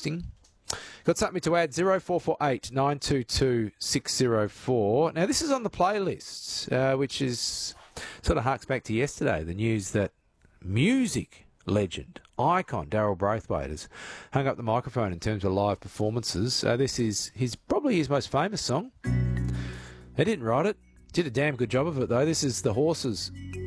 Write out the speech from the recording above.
texting. Got something to add? 0448 922 604. Now, this is on the playlist, which is sort of harks back to yesterday, the news that music legend, icon, Daryl Braithwaite has hung up the microphone in terms of live performances. This is probably his most famous song. He didn't write it. Did a damn good job of it, though. This is The Horses